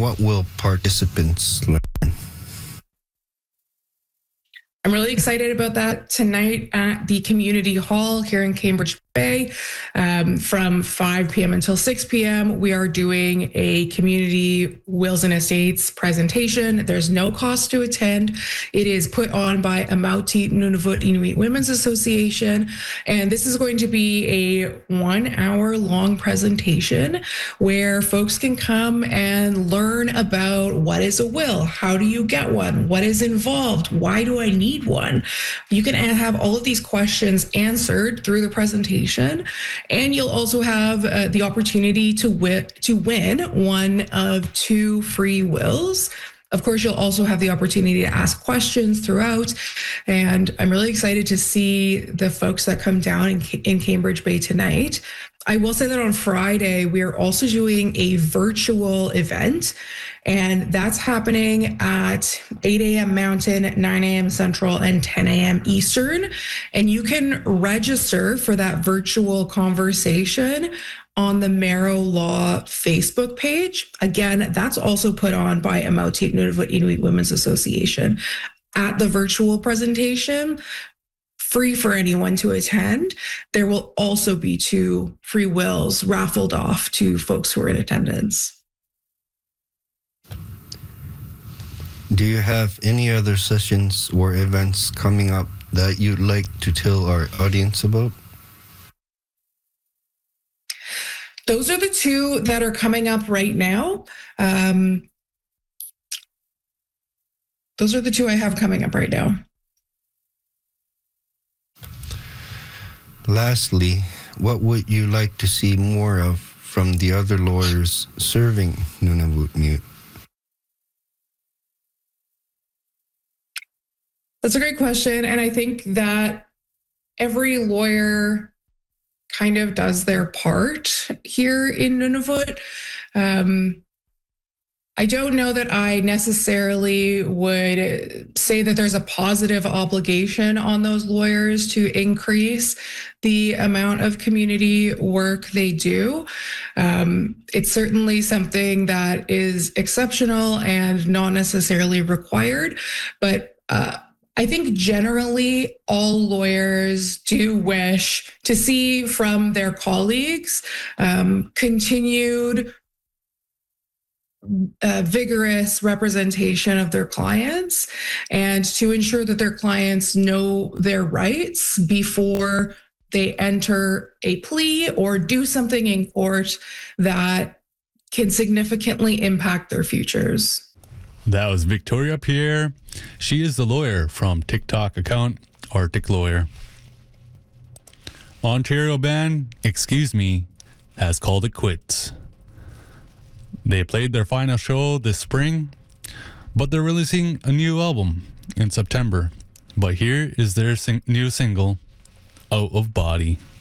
what will participants learn? I'm really excited about that tonight at the community hall here in Cambridge Bay. From 5 p.m. until 6 p.m., we are doing a community wills and estates presentation. There's no cost to attend. It is put on by Amauti Nunavut Inuit Women's Association. And this is going to be a 1 hour long presentation where folks can come and learn about what is a will, how do you get one, what is involved, why do I need one? You can have all of these questions answered through the presentation, and you'll also have the opportunity to win one of 2 free wills. Of course, you'll also have the opportunity to ask questions throughout, and I'm really excited to see the folks that come down in Cambridge Bay tonight. I will say that on Friday, we are also doing a virtual event, and that's happening at 8 a.m. Mountain, 9 a.m. Central, and 10 a.m. Eastern. And you can register for that virtual conversation on the Marrow Law Facebook page. Again, that's also put on by Amauti Nunavut Inuit Women's Association. At the virtual presentation, free for anyone to attend, there will also be 2 free wills raffled off to folks who are in attendance. Do you have any other sessions or events coming up that you'd like to tell our audience about? Those are the 2 that are coming up right now. Those are the 2 I have coming up right now. Lastly, what would you like to see more of from the other lawyers serving Nunavut? That's a great question. And I think that every lawyer kind of does their part here in Nunavut. I don't know that I necessarily would say that there's a positive obligation on those lawyers to increase the amount of community work they do. It's certainly something that is exceptional and not necessarily required, but I think generally all lawyers do wish to see from their colleagues continued vigorous representation of their clients, and to ensure that their clients know their rights before they enter a plea or do something in court that can significantly impact their futures. That was Victoria Pierre. She is the lawyer from TikTok account Arctic Lawyer. Ontario band, Excuse Me, has called it quits. They played their final show this spring, but they're releasing a new album in September. But here is their new single, Out of Body.